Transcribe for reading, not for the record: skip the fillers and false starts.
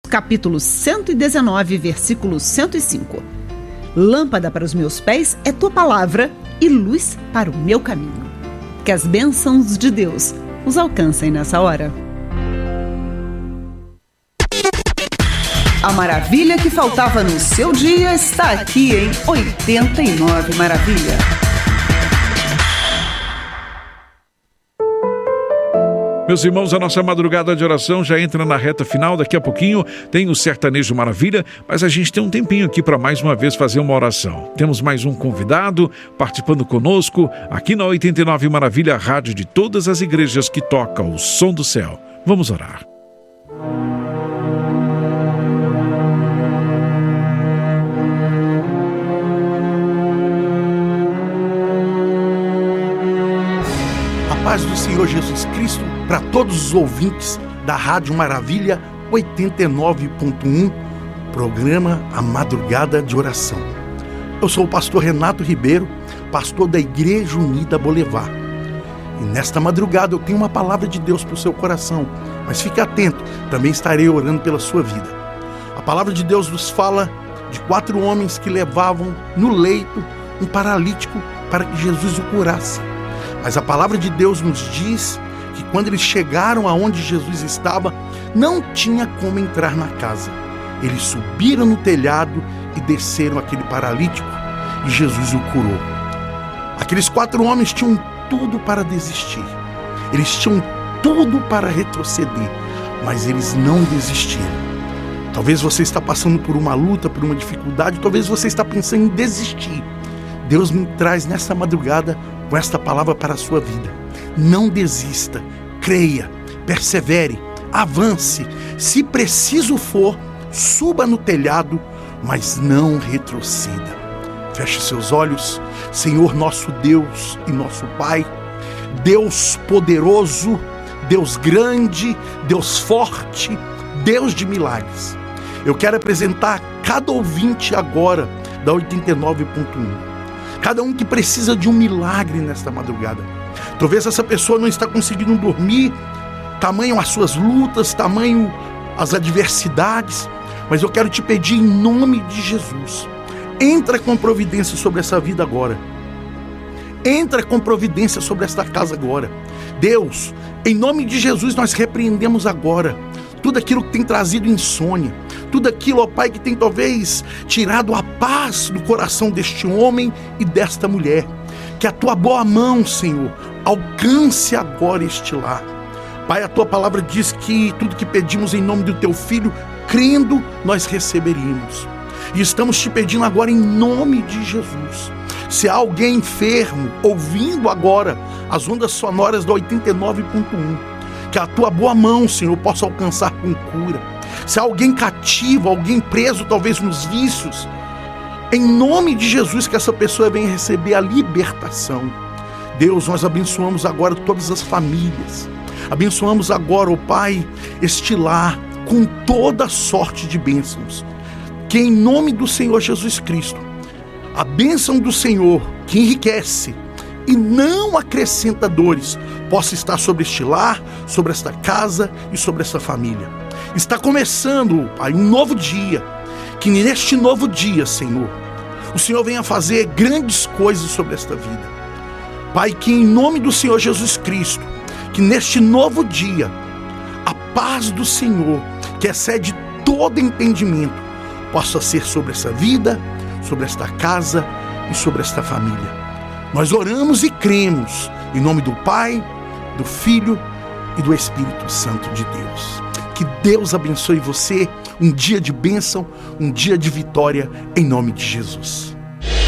capítulo 119, versículo 105. Lâmpada para os meus pés é tua palavra e luz para o meu caminho. Que as bênçãos de Deus nos alcancem nessa hora. A maravilha que faltava no seu dia está aqui em 89 Maravilha. Meus irmãos, a nossa madrugada de oração já entra na reta final. Daqui a pouquinho tem o Sertanejo Maravilha, mas a gente tem um tempinho aqui para mais uma vez fazer uma oração. Temos mais um convidado participando conosco aqui na 89 Maravilha, a rádio de todas as igrejas que toca o som do céu. Vamos orar. Paz do Senhor Jesus Cristo para todos os ouvintes da Rádio Maravilha 89.1, programa A Madrugada de Oração. Eu sou o pastor Renato Ribeiro, pastor da Igreja Unida Boulevard. E nesta madrugada eu tenho uma palavra de Deus para o seu coração, mas fique atento, também estarei orando pela sua vida. A palavra de Deus nos fala de 4 homens que levavam no leito um paralítico para que Jesus o curasse. Mas a palavra de Deus nos diz que quando eles chegaram aonde Jesus estava, não tinha como entrar na casa. Eles subiram no telhado e desceram aquele paralítico e Jesus o curou. Aqueles 4 homens tinham tudo para desistir. Eles tinham tudo para retroceder, mas eles não desistiram. Talvez você está passando por uma luta, por uma dificuldade, talvez você está pensando em desistir. Deus me traz nessa madrugada com esta palavra para a sua vida. Não desista, creia, persevere, avance. Se preciso for, suba no telhado, mas não retroceda. Feche seus olhos. Senhor nosso Deus e nosso Pai, Deus poderoso, Deus grande, Deus forte, Deus de milagres. Eu quero apresentar cada ouvinte agora da 89.1. Cada um que precisa de um milagre nesta madrugada. Talvez essa pessoa não está conseguindo dormir, tamanho as suas lutas, tamanho as adversidades, mas eu quero te pedir em nome de Jesus, entra com providência sobre essa vida agora. Entra com providência sobre esta casa agora. Deus, em nome de Jesus nós repreendemos agora tudo aquilo que tem trazido insônia, tudo aquilo, ó Pai, que tem talvez tirado a paz do coração deste homem e desta mulher. Que a tua boa mão, Senhor, alcance agora este lar. Pai, a tua palavra diz que tudo que pedimos em nome do teu Filho, crendo, nós receberíamos. E estamos te pedindo agora em nome de Jesus. Se há alguém enfermo, ouvindo agora as ondas sonoras da 89.1, que a tua boa mão, Senhor, possa alcançar com cura. Se há alguém cativo, alguém preso talvez nos vícios, em nome de Jesus que essa pessoa venha receber a libertação. Deus, nós abençoamos agora todas as famílias. Abençoamos agora, ó Pai, este lar com toda sorte de bênçãos. Que em nome do Senhor Jesus Cristo, a bênção do Senhor que enriquece e não acrescenta dores, possa estar sobre este lar, sobre esta casa e sobre esta família. Está começando, Pai, um novo dia. Que neste novo dia, Senhor, o Senhor venha fazer grandes coisas sobre esta vida. Pai, que em nome do Senhor Jesus Cristo, que neste novo dia, a paz do Senhor, que excede todo entendimento, possa ser sobre essa vida, sobre esta casa e sobre esta família. Nós oramos e cremos em nome do Pai, do Filho e do Espírito Santo de Deus. Que Deus abençoe você, um dia de bênção, um dia de vitória, em nome de Jesus.